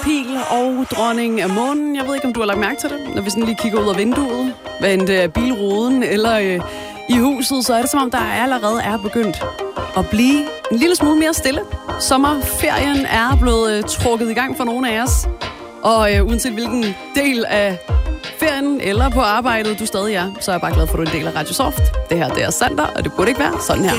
pil og dronning af månen. Jeg ved ikke, om du har lagt mærke til det, når vi sådan lige kigger ud af vinduet, hvad end det er bilruden eller i huset, så er det som om, der allerede er begyndt at blive en lille smule mere stille. Sommerferien er blevet trukket i gang for nogle af os, og uanset hvilken del af ferien eller på arbejdet du stadig er, så er jeg bare glad for, at du er en del af Radio Soft. Det her, det er Sander, og det burde ikke være sådan her.